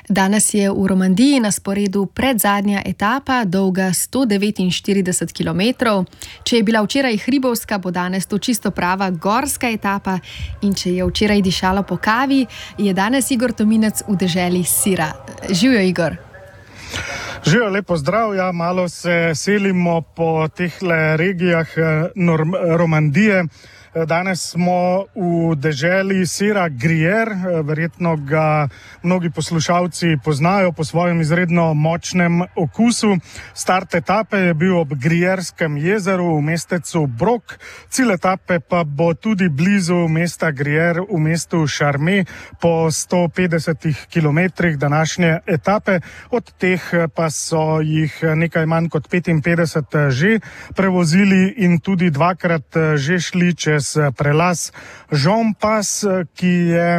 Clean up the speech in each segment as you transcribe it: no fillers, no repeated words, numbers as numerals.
Danes je v Romandiji na sporedu predzadnja etapa, dolga 149 km. Če je bila včeraj hribovska, bo danes to čisto prava gorska etapa. In če je včeraj dišalo po kavi, je danes Igor Tominec v deželi sira. Živjo, Igor. Živijo, lepo zdrav. Ja, malo se selimo po tehle regijah Romandije. Danes smo v deželi sira Gruyère, verjetno ga mnogi poslušalci poznajo po svojem izredno močnem okusu. Start etape je bil ob Gruyèrskem jezeru v mestecu Brok, cilj etape pa bo tudi blizu mesta Gruyère v mestu Charmey po 150 kilometrih današnje etape. Od teh pa so jih nekaj manj kot 55 že prevozili in tudi dvakrat že šli čez prelaz Jean Pass, ki je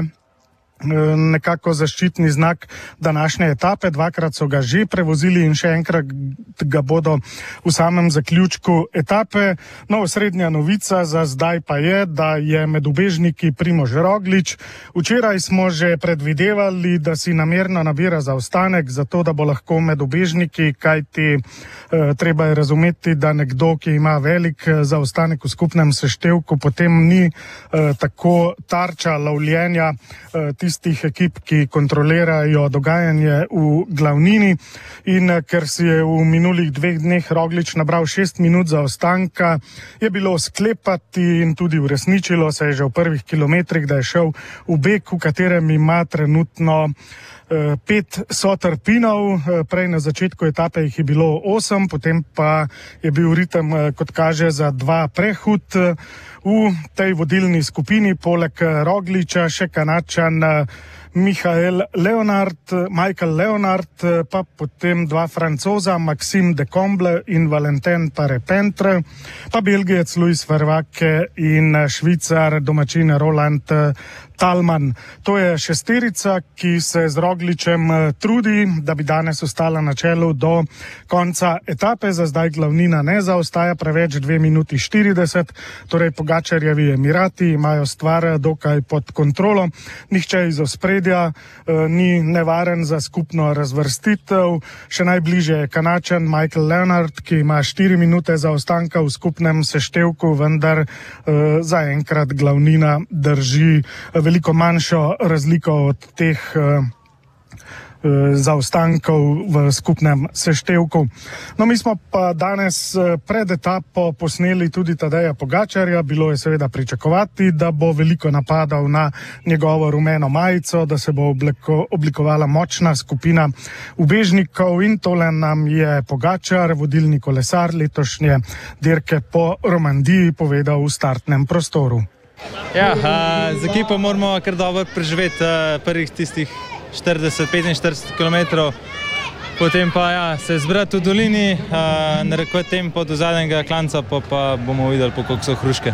nekako zaščitni znak današnje etape. Dvakrat so ga že prevozili in še enkrat ga bodo v samem zaključku etape. No, srednja novica za zdaj pa je, da je med ubežniki Primož Roglič. Včeraj smo že predvidevali, da si namerno nabira zaostanek, zato da bo lahko med ubežniki, kajti treba je razumeti, da nekdo, ki ima velik zaostanek v skupnem seštevku, potem ni tako tarča lovljenja tistih ekip, ki kontrolirajo dogajanje v glavnini. In ker si je v minulih 2 dneh Roglič nabral 6 minut zaostanka, je bilo sklepati in tudi uresničilo se je že v prvih kilometrih, da je šel v beg, v katerem ima trenutno 5 sotrpinov. Prej na začetku etape jih je bilo 8, potem pa je bil ritem, kot kaže, za 2 prehud. V tej vodilni skupini poleg Rogliča še Kanačan Michael Leonard, pa potem 2 Francoza, Maxime de Comble in Valentin Parepentre, pa Belgijec Luis Verwacke in Švicar domačin Roland Talman. To je šesterica, ki se z Rogličem trudi, da bi danes ostala na čelu do konca etape. Za zdaj glavnina ne zaostaja preveč, 2 minuti 40, torej Pogačarjevi Emirati imajo stvar dokaj pod kontrolo. Nihče iz ospredja ni nevaren za skupno razvrstitev. Še najbližje je Kanačan Michael Leonard, ki ima 4 minute zaostanka v skupnem seštevku, vendar zaenkrat glavnina drži veliko manjšo razliko od teh zaostankov v skupnem seštevku. No, mi smo pa danes pred etapo posneli tudi Tadeja Pogačarja. Bilo je seveda pričakovati, da bo veliko napadal na njegovo rumeno majico, da se bo oblikovala močna skupina ubežnikov in tole nam je Pogačar, vodilni kolesar letošnje dirke po Romandiji, povedal v startnem prostoru. Ja, z ekipo moramo kar dobro preživeti prvih tistih 40-45 km, potem pa ja, se zbrati v dolini, narekovati tempo do zadnjega klanca, pa bomo videli, po koliko so hruške.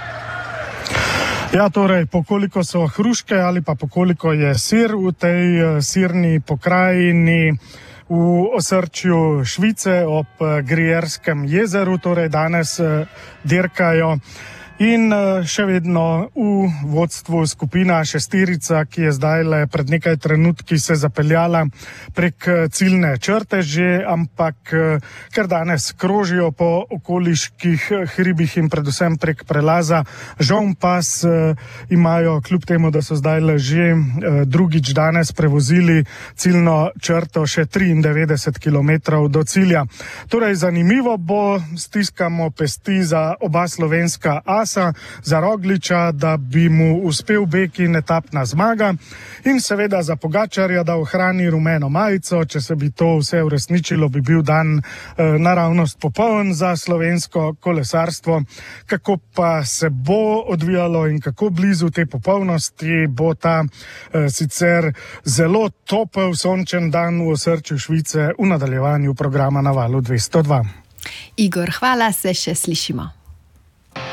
Ja, torej, po koliko so hruške ali pa po koliko je sir v tej sirni pokrajini v osrčju Švice ob Gruyèrskem jezeru, torej danes dirkajo. In še vedno v vodstvu skupina šesterica, ki je zdaj le pred nekaj trenutki se zapeljala prek ciljne črte že, ampak ker danes krožijo po okoliških hribih in predvsem prek prelaza Jean Pass, imajo kljub temu, da so zdaj le že drugič danes prevozili ciljno črto še 93 km do cilja. Torej, zanimivo bo, stiskamo pesti za oba slovenska asa, za Rogliča, da bi mu uspel beg in etapna zmaga in seveda za Pogačarja, da ohrani rumeno majico. Če se bi to vse uresničilo, bi bil dan naravnost popoln za slovensko kolesarstvo. Kako pa se bo odvijalo in kako blizu te popolnosti bo ta sicer zelo topel sončen dan v osrčju Švice v nadaljevanju programa na Valu 202. Igor, hvala, se še slišimo.